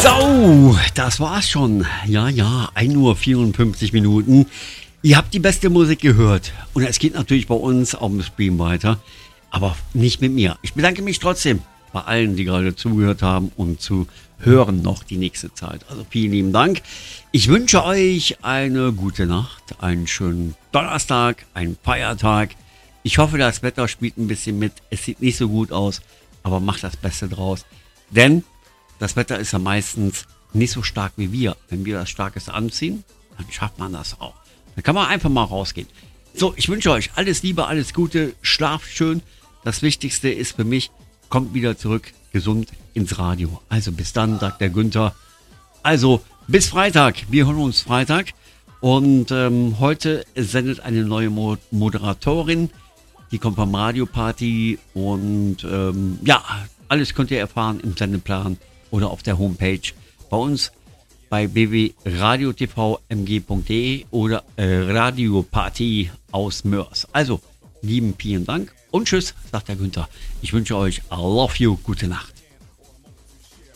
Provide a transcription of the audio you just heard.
So, das war's schon. Ja, 1:54 Uhr. Ihr habt die beste Musik gehört. Und es geht natürlich bei uns auf dem Stream weiter. Aber nicht mit mir. Ich bedanke mich trotzdem bei allen, die gerade zugehört haben und zu hören noch die nächste Zeit. Also vielen lieben Dank. Ich wünsche euch eine gute Nacht, einen schönen Donnerstag, einen Feiertag. Ich hoffe, das Wetter spielt ein bisschen mit. Es sieht nicht so gut aus, aber macht das Beste draus. Denn das Wetter ist ja meistens nicht so stark wie wir. Wenn wir das Starkes anziehen, dann schafft man das auch. Dann kann man einfach mal rausgehen. So, ich wünsche euch alles Liebe, alles Gute, schlaft schön. Das Wichtigste ist für mich, kommt wieder zurück, gesund ins Radio. Also bis dann, sagt der Günther. Also bis Freitag. Wir hören uns Freitag. Und heute sendet eine neue Moderatorin. Die kommt vom Radio Party. Und alles könnt ihr erfahren im Sendeplan oder auf der Homepage bei uns bei www.radiotvmg.de oder Radio Party aus Mörs. Also, lieben vielen Dank und tschüss, sagt der Günther. Ich wünsche euch I love you, gute Nacht.